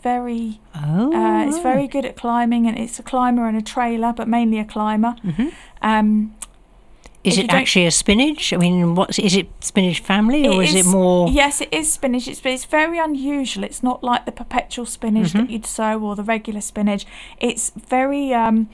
very it's right. very good at climbing, and it's a climber and a trailer, but mainly a climber. Is it actually a spinach? I mean, is it spinach family, or is it more? Yes, it is spinach. It's very unusual. It's not like the perpetual spinach that you'd sow or the regular spinach. It's very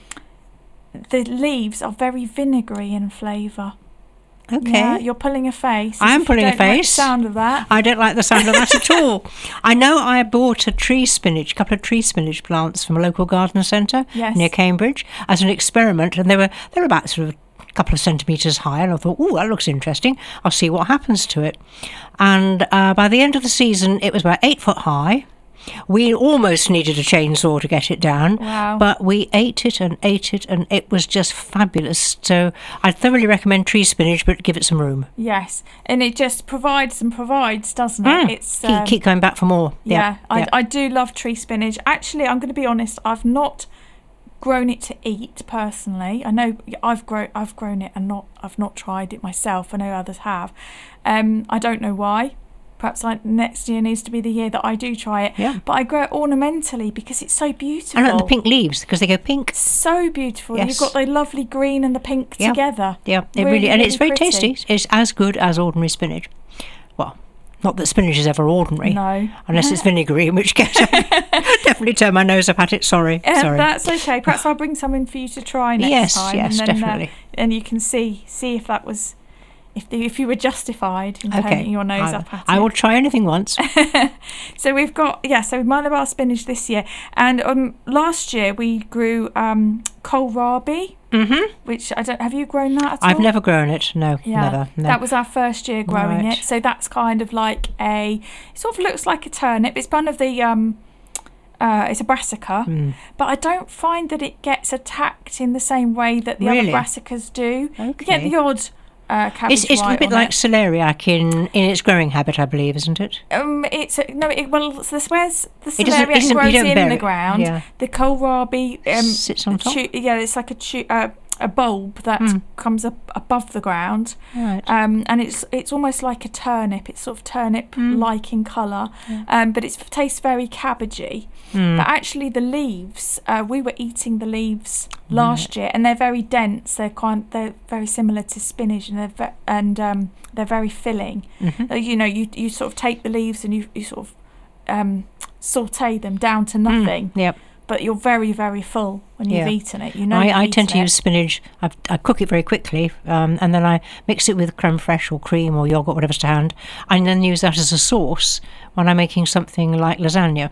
the leaves are very vinegary in flavour. Okay. Yeah, you're pulling a face. I am pulling a face. Like the sound of that. I don't like the sound of that at all. I know I bought a couple of tree spinach plants from a local garden centre near Cambridge as an experiment, and they were about sort of a couple of centimetres high, and I thought, oh, that looks interesting. I'll see what happens to it. And by the end of the season, it was about 8 foot high. We almost needed a chainsaw to get it down, but we ate it, and it was just fabulous. So I thoroughly recommend tree spinach, but give it some room. Yes, and it just provides and provides, doesn't it? It's keep going back for more. Yeah, I do love tree spinach. Actually, I'm going to be honest, I've not grown it to eat personally. I know I've grown it and I've not tried it myself. I know others have. I don't know why. Perhaps next year needs to be the year that I do try it. Yeah. But I grow it ornamentally because it's so beautiful. And the pink leaves, because they go pink. So beautiful. Yes. You've got the lovely green and the pink together. Yeah, it really and it's very tasty. It's as good as ordinary spinach. Well, not that spinach is ever ordinary. No. Unless it's vinegary, in which case I definitely turn my nose up at it. Sorry. That's okay. Perhaps I'll bring some in for you to try next time. Yes, and then, definitely. And you can see if that was... If you were justified in turning your nose up at it. I will try anything once. So we've got, so Malabar spinach this year. And last year we grew kohlrabi, which have you grown that at all? I've never grown it, no, never. No. That was our first year growing it. So that's kind of like it sort of looks like a turnip. It's one of the... it's a brassica, but I don't find that it gets attacked in the same way that the other brassicas do. Okay. You get the odd... It's a bit like celeriac in its growing habit, I believe, isn't it? The celeriac grows in the ground. Yeah. The kohlrabi sits on top. It's like a bulb that comes up above the ground, right. And it's almost like a turnip. It's sort of turnip-like in colour, but it tastes very cabbagey. But actually, the leaves, we were eating the leaves last year, and they're very dense. They're very similar to spinach, and they're very filling. You sort of take the leaves and you sort of saute them down to nothing. Yep. But you're very, very full when you've eaten it. I tend to use spinach. I cook it very quickly, and then I mix it with creme fraiche or cream or yogurt, whatever's to hand, and then use that as a sauce when I'm making something like lasagna.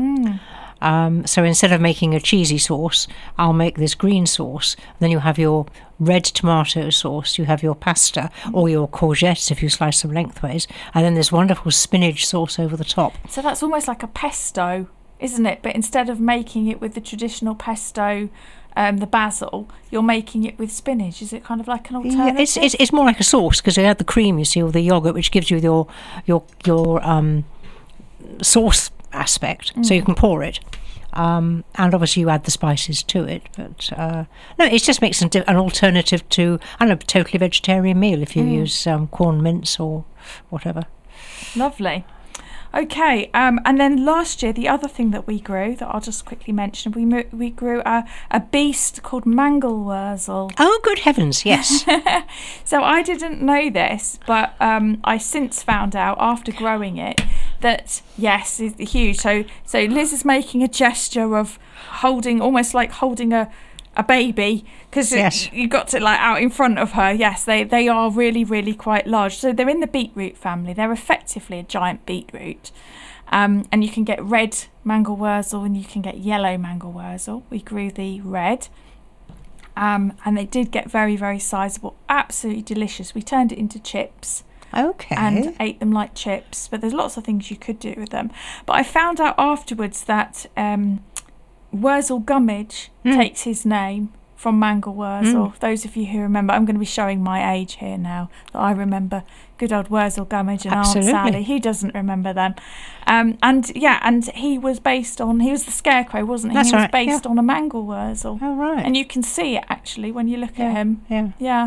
So instead of making a cheesy sauce, I'll make this green sauce. Then you have your red tomato sauce, you have your pasta or your courgettes if you slice them lengthways, and then this wonderful spinach sauce over the top. So that's almost like a pesto, isn't it? But instead of making it with the traditional pesto, the basil, you're making it with spinach. Is it kind of like an alternative? Yeah, it's more like a sauce because you add the cream, you see, or the yogurt, which gives you your sauce aspect, so you can pour it. And obviously you add the spices to it, but no, it just makes an alternative to a totally vegetarian meal if you use corn mince or whatever. Lovely. Okay, and then last year, the other thing that we grew, that I'll just quickly mention, we grew a beast called Mangelwurzel. Oh, good heavens, yes. So I didn't know this, but I since found out after growing it that, yes, it's huge. So Liz is making a gesture of almost like holding a baby, because you got to out in front of her. Yes, they are really, really quite large. So they're in the beetroot family. They're effectively a giant beetroot, and you can get red Mangelwurzel and you can get yellow Mangelwurzel. We grew the red, and they did get very, very sizable. Absolutely delicious. We turned it into chips. Okay. And ate them like chips. But there's lots of things you could do with them. But I found out afterwards that Wurzel Gummidge takes his name from Mangelwurzel. Those of you who remember, I'm going to be showing my age here now, that I remember good old Wurzel Gummidge and Absolutely. Aunt Sally. Who doesn't remember them? And he was the scarecrow, wasn't he? That's he was right. based on a Mangelwurzel. Oh, right. And you can see it actually when you look at him. Yeah. Yeah.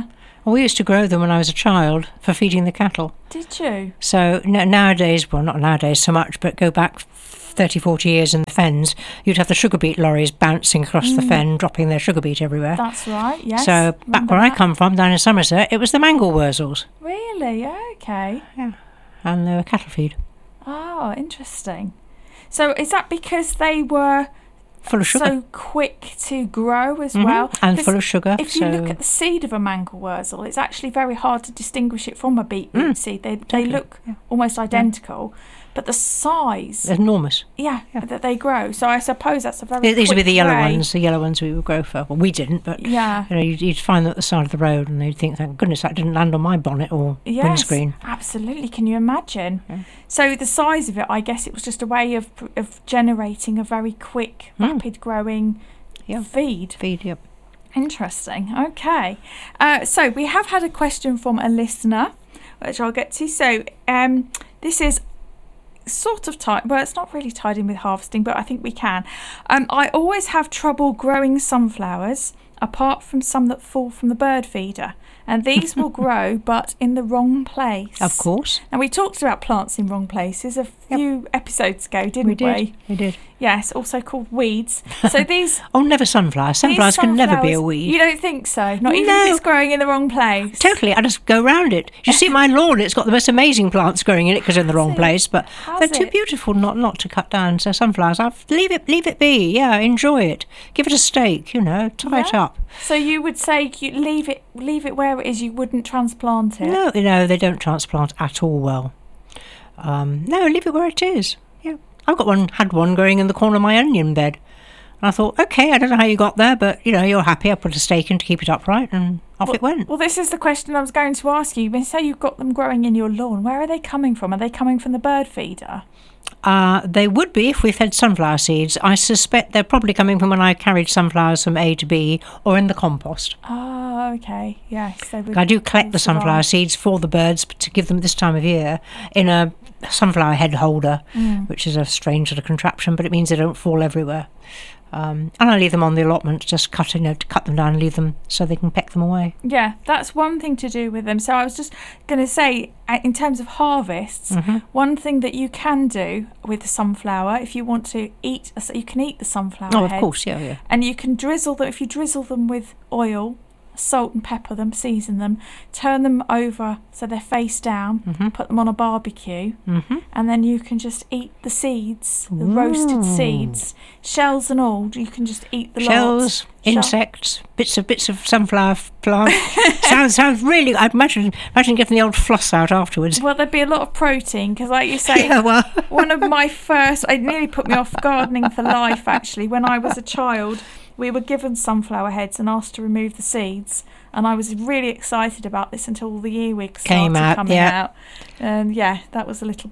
Well, we used to grow them when I was a child for feeding the cattle. Did you? So nowadays, well, not nowadays so much, but go back 30, 40 years in the fens, you'd have the sugar beet lorries bouncing across the fen, dropping their sugar beet everywhere. That's right, yes. So back where I come from, down in Somerset, it was the mangel wurzels. Really? Okay. Yeah. And they were cattle feed. Oh, interesting. So is that because they were full of sugar, so quick to grow as well, and full of sugar? If you look at the seed of a mangel wurzel, it's actually very hard to distinguish it from a beetroot seed. They look almost identical, but the size enormous. Yeah, that they grow. So I suppose that's a very these would be the yellow way. ones. The yellow ones we would grow for. Well, we didn't, but you'd find them at the side of the road, and they'd think, "Thank goodness that didn't land on my bonnet or windscreen." Absolutely. Can you imagine? Yeah. So the size of it, I guess, it was just a way of generating a very quick, rapid growing feed. Yep. Interesting. Okay. So we have had a question from a listener, which I'll get to. So this is sort of tied, well, it's not really tied in with harvesting, but I think we can. I always have trouble growing sunflowers, apart from some that fall from the bird feeder, and these will grow, but in the wrong place. Of course. And we talked about plants in wrong places a few episodes ago, didn't we? We did. Yes, also called weeds. So these... never sunflowers. Sunflowers can never be a weed. You don't think so? Not even if it's growing in the wrong place? Totally. I just go round it. You see my lawn, it's got the most amazing plants growing in it because they're in the wrong place, but they're too beautiful not to cut down. So sunflowers, leave it be. Yeah, enjoy it. Give it a stake, tie it up. So you would say you leave it where it is, you wouldn't transplant it? No, they don't transplant at all well. No, leave it where it is. Yeah, I've had one growing in the corner of my onion bed. And I thought, okay, I don't know how you got there, but you're happy. I put a stake in to keep it upright, and off it went. Well, this is the question I was going to ask you. When you say you've got them growing in your lawn, where are they coming from? Are they coming from the bird feeder? They would be if we fed sunflower seeds. I suspect they're probably coming from when I carried sunflowers from A to B, or in the compost. Oh, okay. Yes, they would. I do collect the sunflower seeds for the birds to give them this time of year in a sunflower head holder, which is a strange little contraption, but it means they don't fall everywhere. And I leave them on the allotment, just cut them down and leave them so they can peck them away. Yeah, that's one thing to do with them. So I was just going to say, in terms of harvests, one thing that you can do with the sunflower, if you want to eat, you can eat the sunflower heads. Of course, yeah. And you can drizzle them, if you drizzle them with oil, salt and pepper them, season them, turn them over so they're face down, put them on a barbecue, and then you can just eat the seeds, the roasted seeds, shells and all. You can just eat the shells, insects, bits of sunflower plant. sounds really. I'd imagine getting the old floss out afterwards. Well, there'd be a lot of protein because, like you say, one of my first. It nearly put me off gardening for life. Actually, when I was a child, we were given sunflower heads and asked to remove the seeds, and I was really excited about this until all the earwigs started coming out. And that was a little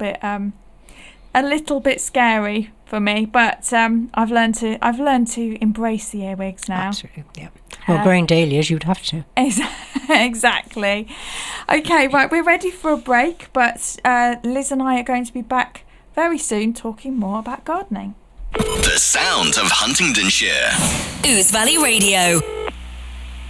bit scary for me, but I've learned to embrace the earwigs now. Absolutely, yeah. Well, growing dahlias, you'd have to. Exactly. Okay, right, we're ready for a break, but Liz and I are going to be back very soon talking more about gardening. The sound of Huntingdonshire. Ouse Valley Radio.